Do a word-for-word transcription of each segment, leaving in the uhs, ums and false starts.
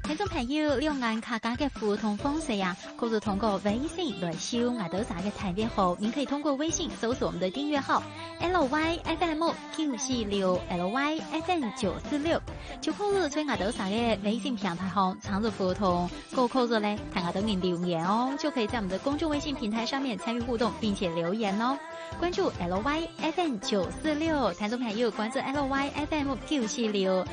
聽眾朋友，利用眼客家嘅互動方式呀，可以通過微信來收我哋嘅台編號。您可以通過微信搜索我們的訂閱號 L Y F M 九四六 L Y F M 九四六，就可以在我哋嘅微信平台上參與互動。夠扣咗咧，睇我哋嘅留言哦，就可以在我們的公眾微信平台上面參與互動，並且留言哦。關注 L Y F M 九四六，聽眾朋友關注 L Y F M 九四六。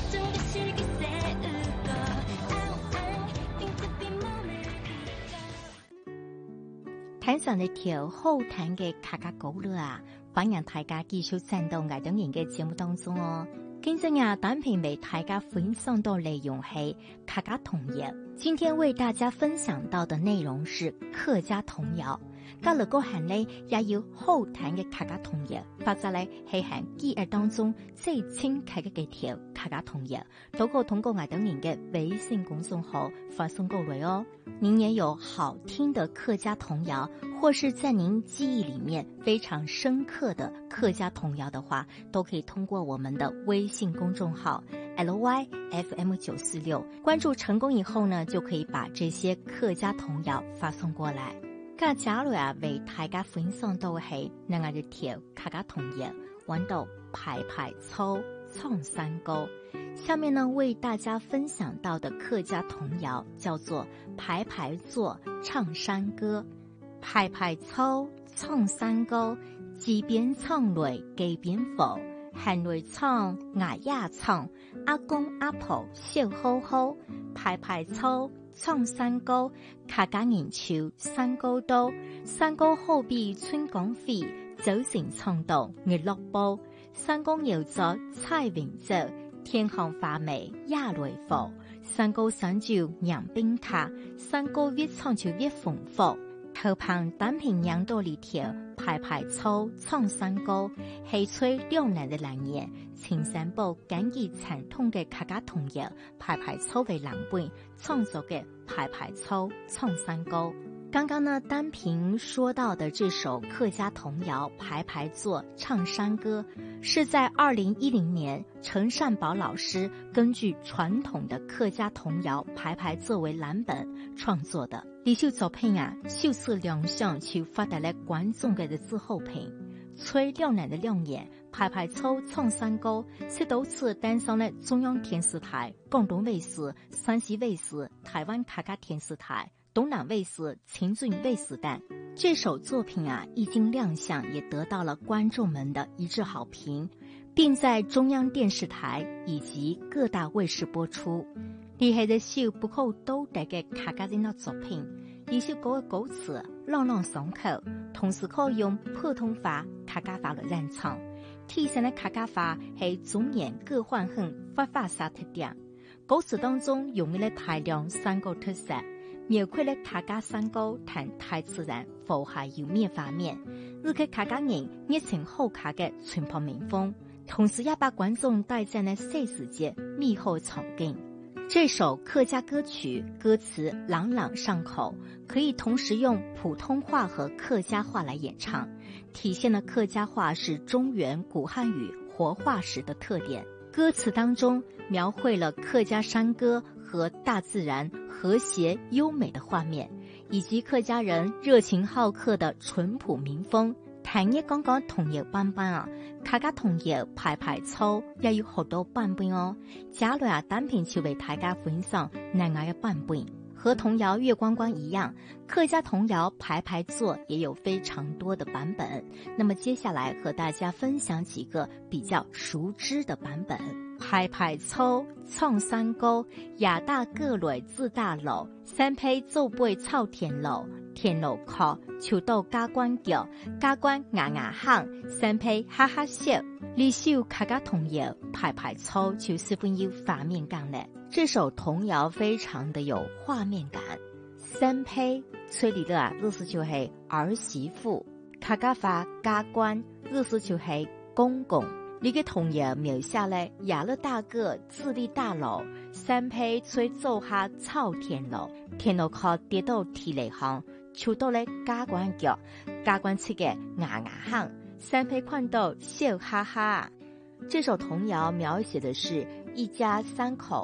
睇上一條好聽嘅客家歌啦啊！歡迎大家繼續站到愛等人嘅節目當中哦。今天呀，單品為大家分享到內容係客家童謠。今天為大家分享到的內容是客家童謠。咁如果係呢，也要好聽嘅客家童謠，或者呢係喺記憶當中最親切嘅幾條客家童謠，都可以通過愛等人嘅微信公眾號發送過來哦。您也有好聽的客家童謠，或是在您記憶裡面非常深刻的客家童謠的話，都可以通過我們的微信公眾號 L Y F M 九四六，關注成功以後呢，就可以把這些客家童謠發送過來。咁假如啊，為大家分享到係另外一條客家童謠，揾到排排粗唱山歌。下面呢，為大家分享到的客家童謠叫做排排坐唱山歌。排排粗唱山歌，幾邊唱來幾邊浮，行來唱牙呀唱，阿公阿婆笑呵呵。排排粗唱山歌，客家人唱山歌多，山歌好比春光飛，早晨唱到日落波。山歌搖咗彩雲洲，天空花美也來浮。山歌山照陽冰卡，山歌越唱就越豐富。頭旁單片養到里條，排排粗唱山歌，係吹兩難的藍言，青山堡簡易傳統嘅客家童謠，排排粗為藍本創作嘅排排粗唱山歌。剛剛呢，單平說到的這首客家童謠《排排坐唱山歌》，是在二零一零年陳善寶老師根據傳統的客家童謠《排排坐》為藍本創作的。呢首作品啊，首次亮相就發帶來觀眾嘅自好評。吹兩難的亮眼，排排粗唱山歌是多次登上了中央電視台、廣東衛視、山西衛視、台灣客家電視台、東南衛視、清圳衛視等。這首作品啊，一經亮相，也得到了觀眾們的一致好評，並在中央電視台以及各大衛視播出。厲害的首不可多得嘅客家人的作品，呢首歌嘅歌詞朗朗上口，同時可以用普通話、客家話來演唱，體現的客家話係中原各換很發話啥特點。歌詞當中用了大量山歌特色，描繪了客家山歌談大自然、佛海優美畫面，日給客家人熱情好客嘅淳樸民風，同時也把觀眾帶進了細世界美好場景。這首客家歌曲歌詞朗朗上口，可以同時用普通話和客家話來演唱，體現了客家話是中原古漢語活化石的特點。歌詞當中描繪了客家山歌和大自然和諧優美的畫面，以及客家人熱情好客的淳樸民風。談一講講童謠版本啊，客家童謠排排粗也有好多版本哦。假如啊，單品就為大家分享另外嘅版本。和童謠月光光一樣，客家童謠排排坐也有非常多的版本。那麼接下來和大家分享幾個比較熟知的版本。排排粗唱山歌，亞大各類自大樓，山胚做背操田樓，田樓靠求到家官腳，家官牙牙喊，山胚哈哈笑。呢首客家童謠排排粗就十分有畫面感咧。這首童謠非常的有畫面感。山胚吹嚟啦，意思就係兒媳婦；客家話家官，意思就係公公。呢個童謠描寫咧，亞了大個自立大樓，山胚吹做下操田樓，田樓靠跌到地裏行，求到咧家官腳，家官吃嘅牙牙喊，山胚看到笑哈哈。這首童謠描寫的是一家三口。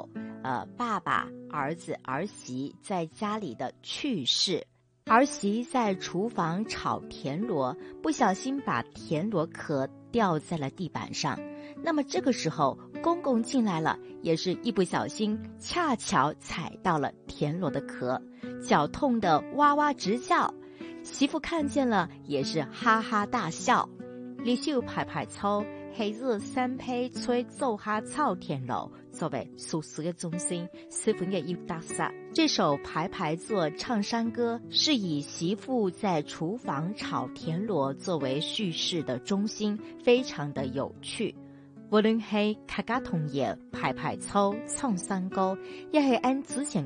呃爸爸、儿子、儿媳在家里的趣事。儿媳在厨房炒田螺，不小心把田螺壳掉在了地板上。那么这个时候，公公进来了，也是一不小心，恰巧踩到了田螺的壳，脚痛得哇哇直叫。媳妇看见了，也是哈哈大笑。李秀排排操，黑日三胚吹奏哈操田螺，作为俗世的中心，十分的有特色。这首排排坐唱山歌是以媳妇在厨房炒田螺作为叙事的中心，非常的有趣。無論係客家童謠、排排操、唱山歌，亦係按之前